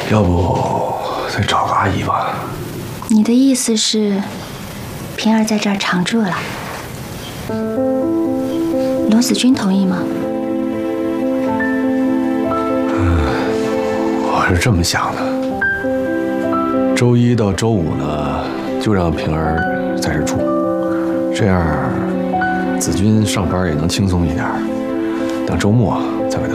要不再找个阿姨吧？ 你的意思是，平儿在这儿常住了？罗子君同意吗？ 我是这么想的。周一到周五呢，就让平儿在这住，这样子君上班也能轻松一点。等周末再把她